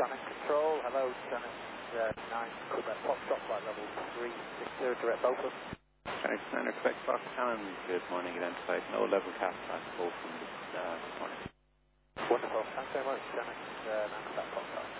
Damage control, hello, Dennis 9, Quebec Foxtrot, flight level 360, direct Beaufort. Dennis 9, Quebec Foxtrot, good morning, identified no level cap at both from this morning. Wonderful, thanks very much, Dennis 9, Quebec Foxtrot.